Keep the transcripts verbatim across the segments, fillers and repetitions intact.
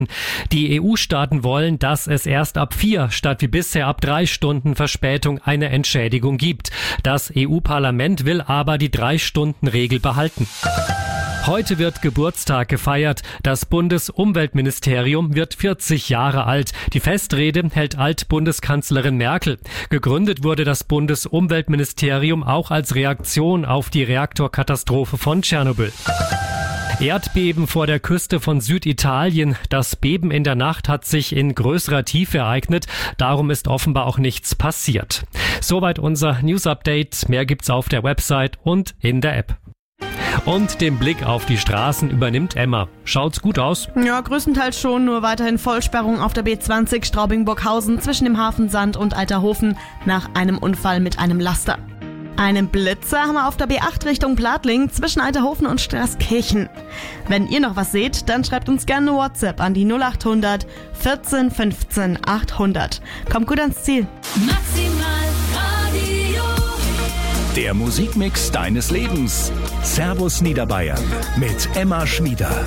Die E U-Staaten wollen, dass es erst ab vier statt wie bisher ab drei Stunden Verspätung eine Entschädigung gibt. Das E U-Parlament will aber die Drei-Stunden-Regel behalten. Heute wird Geburtstag gefeiert. Das Bundesumweltministerium wird vierzig Jahre alt. Die Festrede hält Altbundeskanzlerin Merkel. Gegründet wurde das Bundesumweltministerium auch als Reaktion auf die Reaktorkatastrophe von Tschernobyl. Erdbeben vor der Küste von Süditalien. Das Beben in der Nacht hat sich in größerer Tiefe ereignet. Darum ist offenbar auch nichts passiert. Soweit unser News-Update. Mehr gibt's auf der Website und in der App. Und den Blick auf die Straßen übernimmt Emma. Schaut's gut aus? Ja, größtenteils schon. Nur weiterhin Vollsperrung auf der B zwanzig Straubing-Burghausen zwischen dem Hafensand und Alterhofen nach einem Unfall mit einem Laster. Einen Blitzer haben wir auf der B acht Richtung Plattling zwischen Alterhofen und Straßkirchen. Wenn ihr noch was seht, dann schreibt uns gerne eine WhatsApp an die null acht hundert vierzehn fünfzehn achthundert. Kommt gut ans Ziel. Maximal Radio. Der Musikmix deines Lebens. Servus Niederbayern mit Emma Schmieder.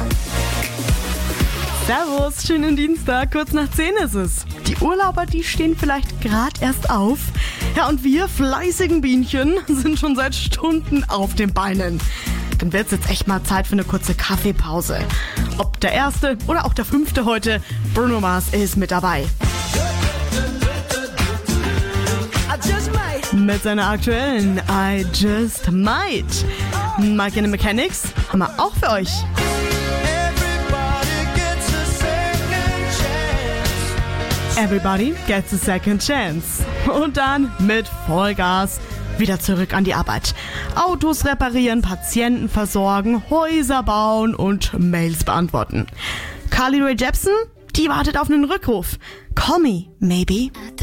Servus, schönen Dienstag, kurz nach zehn ist es. Die Urlauber, die stehen vielleicht gerade erst auf. Ja, und wir fleißigen Bienchen sind schon seit Stunden auf den Beinen. Dann wird's jetzt echt mal Zeit für eine kurze Kaffeepause. Ob der erste oder auch der fünfte heute, Bruno Mars ist mit dabei. Mit seiner aktuellen I Just Might. Mike and the Mechanics haben wir auch für euch. Everybody gets a second chance. Und dann mit Vollgas wieder zurück an die Arbeit. Autos reparieren, Patienten versorgen, Häuser bauen und Mails beantworten. Carly Rae Jepsen, die wartet auf einen Rückruf. Call me, maybe.